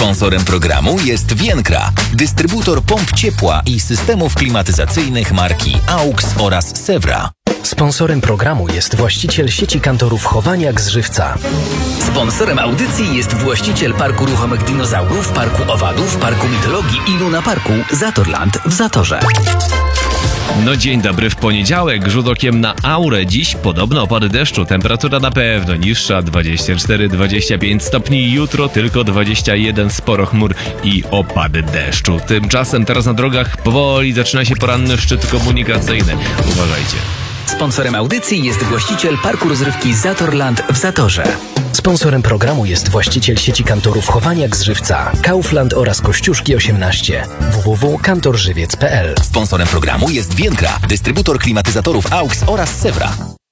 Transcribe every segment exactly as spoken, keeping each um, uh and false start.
Sponsorem programu jest Vienkra, dystrybutor pomp ciepła i systemów klimatyzacyjnych marki AUX oraz Sewra. Sponsorem programu jest właściciel sieci kantorów Chowaniak z Żywca. Sponsorem audycji jest właściciel Parku Ruchomych Dinozaurów, Parku Owadów, Parku Mitologii i Luna Parku Zatorland w Zatorze. No dzień dobry w poniedziałek, rzut okiem na aurę. Dziś podobno opady deszczu, temperatura na pewno niższa, dwadzieścia cztery do dwudziestu pięciu stopni, jutro tylko dwadzieścia jeden, sporo chmur i opady deszczu. Tymczasem teraz na drogach powoli zaczyna się poranny szczyt komunikacyjny. Uważajcie. Sponsorem audycji jest właściciel Parku Rozrywki Zatorland w Zatorze. Sponsorem programu jest właściciel sieci kantorów Chowaniak z Żywca, Kaufland oraz Kościuszki osiemnaście. w w w kropka kantor żywiec kropka p l. Sponsorem programu jest Vienkra, dystrybutor klimatyzatorów AUX oraz Sewra.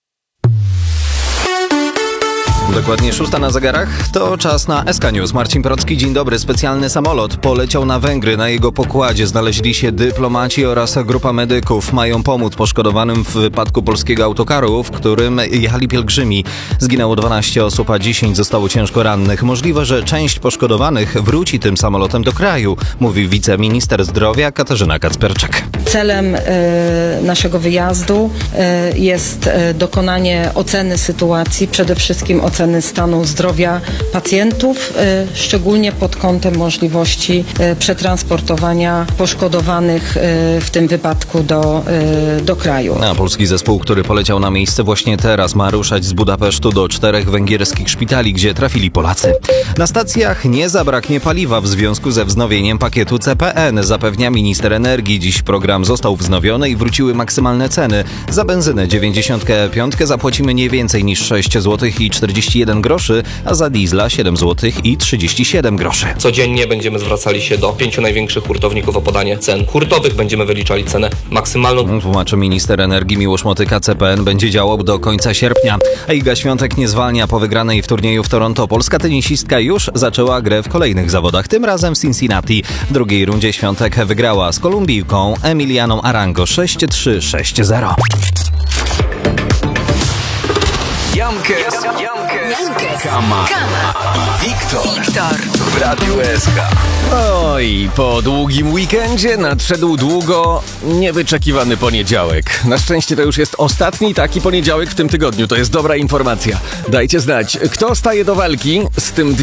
Dokładnie szósta na zegarach, to czas na S K News. Marcin Procki, dzień dobry. Specjalny samolot poleciał na Węgry. Na jego pokładzie znaleźli się dyplomaci oraz grupa medyków. Mają pomóc poszkodowanym w wypadku polskiego autokaru, w którym jechali pielgrzymi. Zginęło dwanaście osób, a dziesięć zostało ciężko rannych. Możliwe, że część poszkodowanych wróci tym samolotem do kraju, mówi wiceminister zdrowia Katarzyna Kacperczak. Celem y, naszego wyjazdu y, jest y, dokonanie oceny sytuacji, przede wszystkim oceny stanu zdrowia pacjentów, y, szczególnie pod kątem możliwości y, przetransportowania poszkodowanych y, w tym wypadku do, y, do kraju. A polski zespół, który poleciał na miejsce właśnie teraz, ma ruszać z Budapesztu do czterech węgierskich szpitali, gdzie trafili Polacy. Na stacjach nie zabraknie paliwa w związku ze wznowieniem pakietu C P N, zapewnia minister energii. Dziś program został wznowiony i wróciły maksymalne ceny. Za benzynę dziewięćdziesiąt pięć zapłacimy nie więcej niż sześć złotych i czterdzieści jeden groszy, a za diesla siedem złotych i trzydzieści siedem groszy. Codziennie będziemy zwracali się do pięciu największych hurtowników o podanie cen hurtowych. Będziemy wyliczali cenę maksymalną. Tłumaczy minister energii Miłosz Motyka. C P N będzie działał do końca sierpnia. A Iga Świątek nie zwalnia po wygranej w turnieju w Toronto. Polska tenisistka już zaczęła grę w kolejnych zawodach, tym razem w Cincinnati. W drugiej rundzie Świątek wygrała z Kolumbijką Emilianą Arango sześć trzy sześć zero. Jamkę, Jamkę, Kama, Wiktor. Wiktor W Radiu S K. Oj, po długim weekendzie nadszedł długo niewyczekiwany poniedziałek. Na szczęście to już jest ostatni taki poniedziałek w tym tygodniu. To jest dobra informacja. Dajcie znać, kto staje do walki z tym dniem.